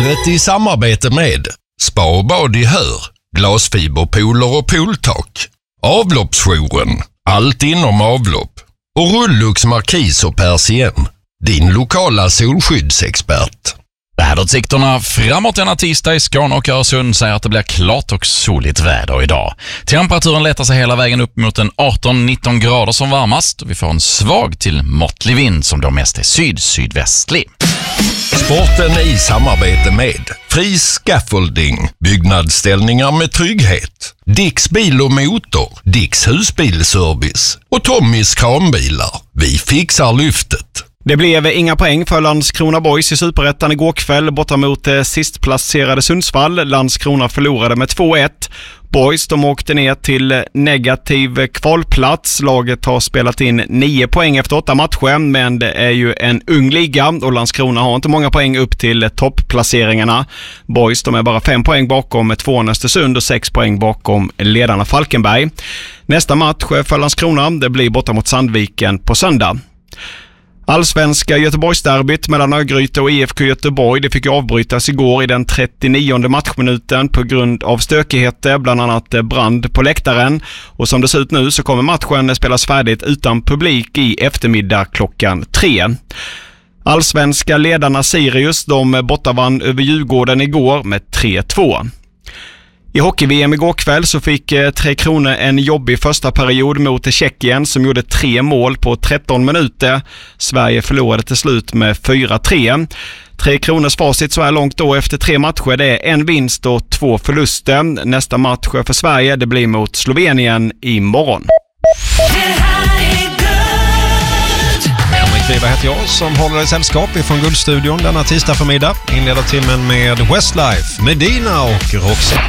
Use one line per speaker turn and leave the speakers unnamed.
Vädret i samarbete med Spa och bad i Hör, glasfiberpooler och pooltak, Avloppsjouren, allt inom avlopp och Rullux Markis och Persien, din lokala solskyddsexpert.
Väderutsikterna framåt denna tisdag i Skåne och Öresund säger att det blir klart och soligt väder idag. Temperaturen letar sig hela vägen upp mot en 18-19 grader som varmast. Vi får en svag till måttlig vind som då mest är syd-sydvästlig.
Sporten i samarbete med Fri Scaffolding, byggnadsställningar med trygghet, Dicks bil och motor, Dicks husbilservice och Tommys kranbilar. Vi fixar lyftet.
Det blev inga poäng för Landskrona Boys i Superettan igår kväll borta mot sistplacerade Sundsvall. Landskrona förlorade med 2-1. Boys de åkte ner till negativ kvalplats. Laget har spelat in 9 poäng efter 8 matcher, men det är ju en ung liga och Landskrona har inte många poäng upp till toppplaceringarna. Boys de är bara 5 poäng bakom tvåan Östersund och 6 poäng bakom ledarna Falkenberg. Nästa match för Landskrona det blir borta mot Sandviken på söndag. Allsvenska Göteborgsderbyt mellan Örgryte och IFK Göteborg det fick avbrytas igår i den 39:e matchminuten på grund av stökigheter, bland annat brand på läktaren. Och som det ser ut nu så kommer matchen spelas färdigt utan publik i eftermiddag klockan 3. Allsvenska ledarna Sirius de bortavann över Djurgården igår med 3-2. I hockey-VM igår kväll så fick Tre Kronor en jobbig första period mot Tjeckien som gjorde 3 mål på 13 minuter. Sverige förlorade till slut med 4-3. Tre Kronors facit så här långt då efter 3 matcher det är 1 vinst och 2 förluster. Nästa match för Sverige det blir mot Slovenien imorgon.
Kliva heter jag som håller i sällskap från Guldstudion denna tisdag förmiddag. Inleder timmen med Westlife, Medina och Roxette.